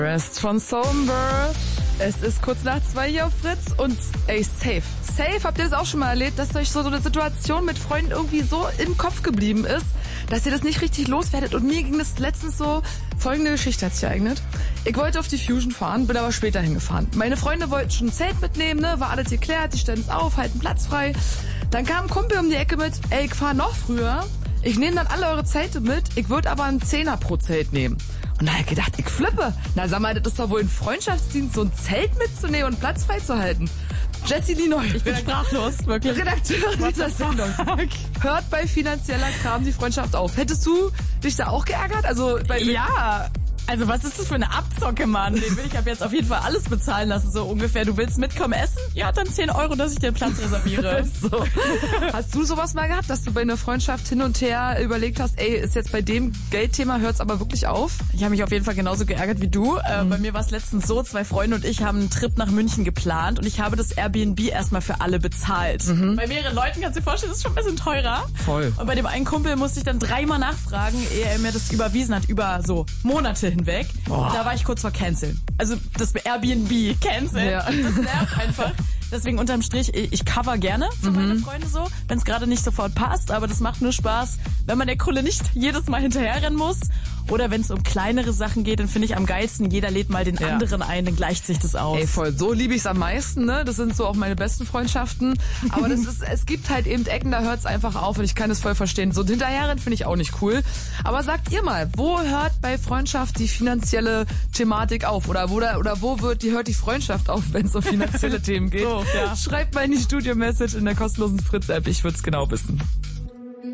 Rest von Somber. Es ist kurz nach 2 hier auf Fritz und ey, safe. Habt ihr das auch schon mal erlebt, dass euch so eine Situation mit Freunden irgendwie so im Kopf geblieben ist, dass ihr das nicht richtig loswerdet? Und mir ging das letztens so, folgende Geschichte hat sich ereignet. Ich wollte auf die Fusion fahren, bin aber später hingefahren. Meine Freunde wollten schon ein Zelt mitnehmen, ne? War alles geklärt, die stellen es auf, halten Platz frei. Dann kam ein Kumpel um die Ecke mit, ey, ich fahr noch früher. Ich nehme dann alle eure Zelte mit, ich würde aber einen 10er pro Zelt nehmen. Und da hab ich gedacht, ich flippe. Na sag mal, das ist doch wohl ein Freundschaftsdienst, so ein Zelt mitzunehmen und Platz freizuhalten. Jessie Linoy, ich bin sprachlos, wirklich. Redakteurin dieser Sendung. Hört bei finanzieller Kram die Freundschaft auf. Hättest du dich da auch geärgert? Also ja. Also was ist das für eine Abzocke, Mann? Den will ich ab jetzt auf jeden Fall alles bezahlen lassen, so ungefähr. Du willst mitkommen essen? Ja, dann 10 Euro, dass ich dir Platz reserviere. So. Hast du sowas mal gehabt, dass du bei einer Freundschaft hin und her überlegt hast, ey, ist jetzt bei dem Geldthema, hört's aber wirklich auf? Ich habe mich auf jeden Fall genauso geärgert wie du. Bei mir war es letztens so, 2 Freunde und ich haben einen Trip nach München geplant und ich habe das Airbnb erstmal für alle bezahlt. Bei mehreren Leuten, kannst du dir vorstellen, das ist schon ein bisschen teurer. Voll. Und bei dem einen Kumpel musste ich dann 3-mal nachfragen, ehe er mir das überwiesen hat, über so Monate hinweg. Boah. Da war ich kurz vor Canceln. Also das Airbnb Canceln. Ja. Das nervt einfach. Deswegen unterm Strich, ich cover gerne für meine Freunde so, wenn es gerade nicht sofort passt, aber das macht nur Spaß, wenn man der Kohle nicht jedes Mal hinterherrennen muss. Oder wenn es um kleinere Sachen geht, dann finde ich am geilsten, jeder lädt mal den anderen ein, dann gleicht sich das aus. Ey, voll, so liebe ich es am meisten, ne? Das sind so auch meine besten Freundschaften. Aber es gibt halt eben Ecken, da hört es einfach auf und ich kann es voll verstehen. So hinterherrennen finde ich auch nicht cool. Aber sagt ihr mal, wo hört bei Freundschaft die finanzielle Thematik auf? Oder wo hört die Freundschaft auf, wenn es um finanzielle Themen geht? So, ja. Schreibt mal in die Studio-Message in der kostenlosen Fritz-App, ich würde es genau wissen.